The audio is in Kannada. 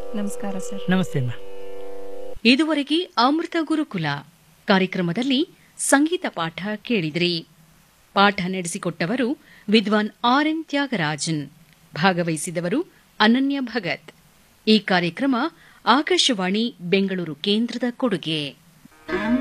ನಮಸ್ಕಾರ ಸರ್. ನಮಸ್ತೆ ಅಮ್ಮ. ಇದುವರೆಗೆ ಅಮೃತ ಗುರುಕುಲ ಕಾರ್ಯಕ್ರಮದಲ್ಲಿ ಸಂಗೀತ ಪಾಠ ಕೇಳಿದ್ರಿ. ಪಾಠ ನಡೆಸಿಕೊಟ್ಟವರು ವಿದ್ವಾನ್ ಆರ್ಎನ್ ತ್ಯಾಗರಾಜನ್. ಭಾಗವಹಿಸಿದವರು ಅನನ್ಯ ಭಗತ್. ಈ ಕಾರ್ಯಕ್ರಮ ಆಕಾಶವಾಣಿ ಬೆಂಗಳೂರು ಕೇಂದ್ರದ ಕೊಡುಗೆ.